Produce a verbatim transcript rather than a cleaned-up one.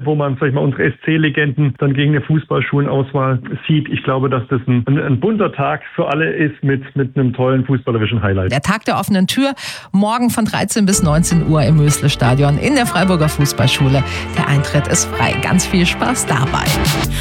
wo man, sag ich mal, unsere S C-Legenden dann gegen eine Fußballschulenauswahl sieht. Ich glaube, dass das ein, ein, ein bunter Tag für alle ist mit, mit einem tollen fußballerischen Highlight. Der Tag der offenen Tür, morgen von dreizehn bis neunzehn Uhr im Mösle-Stadion in der Freiburger Fußballschule. Der Eintritt ist frei. Ganz viel Spaß dabei.